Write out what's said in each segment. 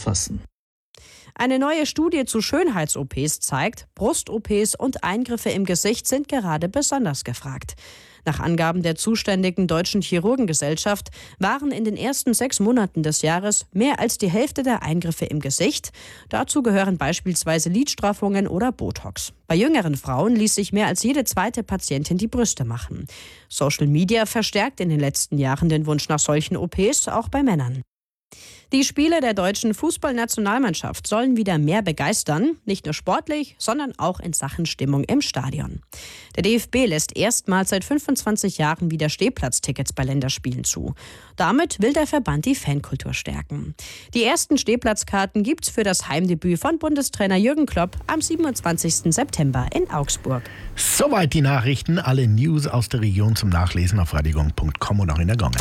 befassen. Eine neue Studie zu Schönheits-OPs zeigt, Brust-OPs und Eingriffe im Gesicht sind gerade besonders gefragt. Nach Angaben der zuständigen Deutschen Chirurgengesellschaft waren in den ersten 6 Monaten des Jahres mehr als die Hälfte der Eingriffe im Gesicht. Dazu gehören beispielsweise Lidstraffungen oder Botox. Bei jüngeren Frauen ließ sich mehr als jede zweite Patientin die Brüste machen. Social Media verstärkt in den letzten Jahren den Wunsch nach solchen OPs, auch bei Männern. Die Spiele der deutschen Fußballnationalmannschaft sollen wieder mehr begeistern, nicht nur sportlich, sondern auch in Sachen Stimmung im Stadion. Der DFB lässt erstmals seit 25 Jahren wieder Stehplatztickets bei Länderspielen zu. Damit will der Verband die Fankultur stärken. Die ersten Stehplatzkarten gibt's für das Heimdebüt von Bundestrainer Jürgen Klopp am 27. September in Augsburg. Soweit die Nachrichten, alle News aus der Region zum Nachlesen auf radiogong.com und auch in der Gong.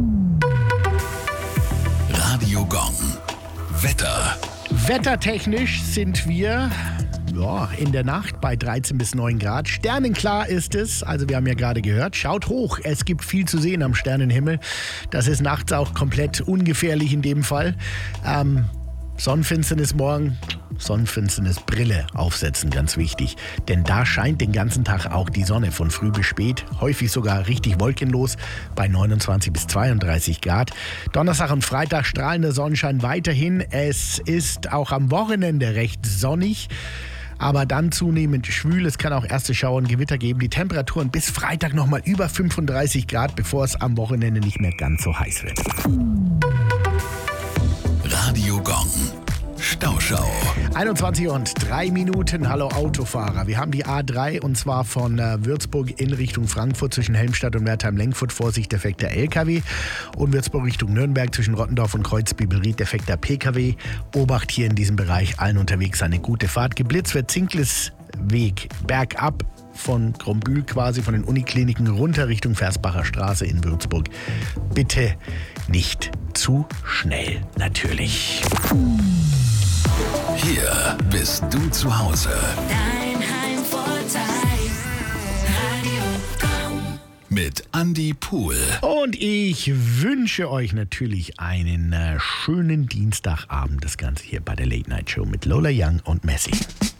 Radio Gong. Wetter. Wettertechnisch sind wir in der Nacht bei 13 bis 9 Grad. Sternenklar ist es. Also wir haben ja gerade gehört, schaut hoch. Es gibt viel zu sehen am Sternenhimmel. Das ist nachts auch komplett ungefährlich in dem Fall. Sonnenfinsternis morgen, Sonnenfinsternisbrille aufsetzen, ganz wichtig. Denn da scheint den ganzen Tag auch die Sonne von früh bis spät, häufig sogar richtig wolkenlos bei 29 bis 32 Grad. Donnerstag und Freitag strahlender Sonnenschein weiterhin. Es ist auch am Wochenende recht sonnig, aber dann zunehmend schwül. Es kann auch erste Schauer und Gewitter geben. Die Temperaturen bis Freitag nochmal über 35 Grad, bevor es am Wochenende nicht mehr ganz so heiß wird. Radio Gong. Stauschau. 21:03. Hallo Autofahrer. Wir haben die A3 und zwar von Würzburg in Richtung Frankfurt zwischen Helmstadt und Wertheim-Lenkfurt. Vorsicht, defekter LKW. Und Würzburg Richtung Nürnberg zwischen Rottendorf und Kreuzbibelried, defekter PKW. Obacht hier in diesem Bereich, allen unterwegs eine gute Fahrt. Geblitzt wird Zinklesweg bergab von Grombühl quasi, von den Unikliniken runter Richtung Versbacher Straße in Würzburg. Bitte nicht zu schnell, natürlich. Hier bist du zu Hause. Dein Heimvorteil. Radio Gong. Mit Andi Pohl. Und ich wünsche euch natürlich einen schönen Dienstagabend. Das Ganze hier bei der Late Night Show mit Lola Young und Messi.